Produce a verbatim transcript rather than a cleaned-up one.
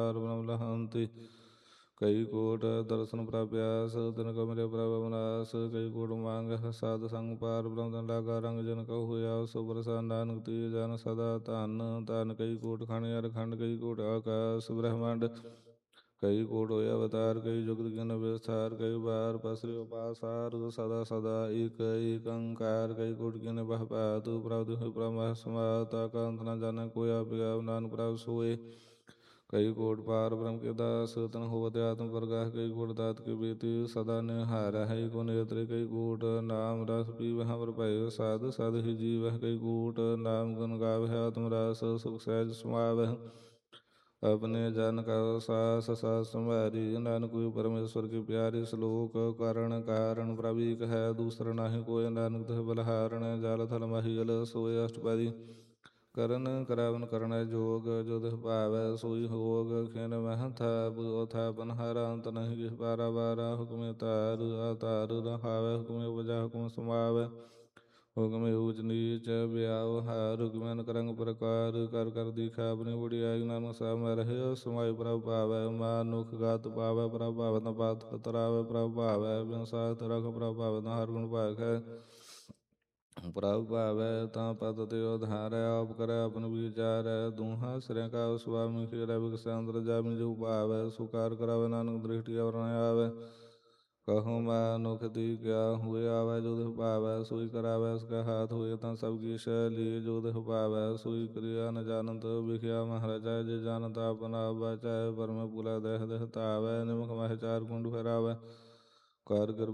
ਬ੍ਰਹਮ ਲਹੰਤੀ। ਕਈ ਕੋਟ ਦਰਸ਼ਨ ਪ੍ਰਭਿਆਸ ਤਿਨ ਕੋ ਮਿਲੇ ਪ੍ਰਭ ਅਮਰਾਸ। ਕਈ ਕੋਟ ਮੰਗ ਸਾਧ ਸੰਗ ਪਾਰ ਬ੍ਰਹਮ ਤਨ ਲਾਗਾ ਰੰਗ ਜਨ ਕਉ ਹੋਇਆ ਸੋ ਪ੍ਰਸਾਦ ਨਾਨਕ ਤੀ ਜਨ ਸਦਾ ਧਨ ਧਨ। ਕਈ ਕੋਟ ਖਣ ਅਰ ਖੰਡ ਕਈ ਕੋਟ ਆਕਾਸ ਬ੍ਰਹਮੰਡ। ਕਈ ਕੋਟ ਹੋਏ ਅਵਤਾਰ ਕਈ ਜੁਗਤ ਗਿਨ ਵਿਸਥਾਰ। ਕਈ ਬਾਰ ਪਸਰਿ ਉਪਾਸਾਰ ਸਦਾ ਸਦਾ ਏਕ ਏਕ ਓੰਕਾਰ। ਕਈ ਕੋਟ ਗਿਨ ਬਹ ਪਾਤੁ ਪ੍ਰਭੁ ਹੋਇ ਪ੍ਰਭ ਸਮਾਤ। ਤਾ ਕਾ ਅੰਤ ਨ ਜਾਣੈ ਕੋਈ ਆਪਿਆ ਨਾਨਕ ਪ੍ਰਭ ਸੋਏ। ਕਈ ਕੋਟ ਪਾਰ ਬ੍ਰਹਮ ਕੇ ਦਾਸ ਤਨ ਹੋਵਤ ਆਤਮ ਪ੍ਰਗਾਸ। ਕਈ ਕੋਟ ਦਾਤ ਕੇ ਬੇਤੀ ਸਦਾ ਨਿਹਾਰਹਿ ਕੋ ਨੇਤਰੇ। ਕਈ ਕੋਟ ਨਾਮ ਰਸ ਪੀਵਹਿ ਅਮਰ ਭਇ ਸਾਧ ਸਦ ਹੀ ਜੀਵਹਿ। ਕਈ ਕੋਟ ਨਾਮ ਗੁਣ ਗਾਵਹਿ ਆਤਮ ਰਸ ਸੁਖ ਸਹਿਜ ਸਮਾਵਹਿ। ਆਪਣੇ ਜਨ ਕਾ ਸਾਸ ਸਾਸ ਸੰਭਾਰੀ ਨਾਨਕ ਹੋਇ ਪਰਮੇਸ਼ਵਰ ਕੀ ਪਿਆਰੀ। ਸਲੋਕ ਕਰਨ ਕਾਰਨ ਪ੍ਰਭ ਏਕ ਹੈ ਦੂਸਰਾ ਨਾਹੀ ਕੋਇ। ਨਾਨਕ ਤਿਹ ਬਲਹਾਰਣ ਜਲ ਥਲ ਮਹੀਲ ਸੋਇ ਅਸ਼ਟਪਦੀ। ਕਰਨ ਕਰਾਵਨ ਕਰਨੈ ਜੋਗ ਜੋ ਤਿਹ ਭਾਵੈ ਸੋਈ ਹੋਗ। ਖਿਨ ਮਹਿ ਥਾਪ ਥਾਪਨ ਹਾਰ ਅੰਤ ਨਹਿ ਕਿਛ ਪਾਰਾ ਵਾਰਾ। ਹੁਕਮੇ ਧਾਰ ਅਧਾਰ ਰਹਾਵੈ ਹੁਕਮੇ ਉਪਜਾ ਹੁਕਮ ਸਮਾਵੈ। ਹੁਕਮੇ ਊਚ ਨੀਚ ਵਿਆਵਹਾਰ ਹੁਕਮੈ ਅਨਕ ਰੰਗ ਪ੍ਰਕਾਰ। ਕਰ ਕਰ ਦੀਖਾ ਆਪਣੀ ਵਡਿਆਈ ਨਾਨਕ ਸਭ ਮੈਂ ਰਹਿ ਸਮਾਈ ਪ੍ਰਭ ਭਾਵੈ। ਮਾਨੁਖ ਗਤ ਪਾਵੈ ਪ੍ਰਭ ਭਾਵੈ ਨ ਪਾਤ ਤਰਾਵੈ ਪ੍ਰਭ ਭਾਵੈ। ਬਿਨ ਸਾਥ ਰਖ ਪ੍ਰਭ ਭਾਵੈ ਨ ਹਰ ਗੁਣ ਭਾਖੈ। ਪ੍ਰਭ ਭਾਵੈ ਤਾਂ ਪਦ ਤੇ ਉਧਾਰੈ ਆਪ ਕਰੈ ਆਪਨ ਵਿਚਾਰੈ। ਦੂਹਾਂ ਸਿਰਿਆ ਕਾ ਸੁਆਮੀ ਖੇਰੈ ਬਿਗਸੈ ਅੰਤਰ ਜਾਮੀ ਜੋ ਭਾਵੈ। ਸੋ ਕਾਰ ਕਰਾਵੈ ਨਾਨਕ ਦ੍ਰਿਸ਼ਟੀ ਅਵਰ ਨ ਆਵੈ। ਕਹੋ ਮਾਨੁਖ ਦੀ ਕਿਆ ਹੋਇ ਆਵੈ ਜੋ ਤਿਹ ਭਾਵੈ ਸੋਈ ਕਰਾਵੈ। ਇਸ ਕਾ ਹਾਥ ਹੋਇ ਤਾਂ ਸਭ ਕਿਛ ਲੀਏ ਜੋ ਤਿਹ ਭਾਵੈ। ਸੋਈ ਕਿਰਿਆ ਨ ਜਾਣਤ ਵਿਖਿਆ ਮਹ ਰਚੈ। ਜੇ ਜਾਣਤ ਆਪਨ ਆਪ ਬਚੈ। ਪਰਮੇ ਭੂਲਾ ਦੇਹ ਦੇਹ ਧਾਵੈ। ਨਿਮਖ ਮਹਿ ਚਾਰ ਕੁੰਡ ਫਿਰਾਵੈ। ਕਰ ਕਿਰਪਾ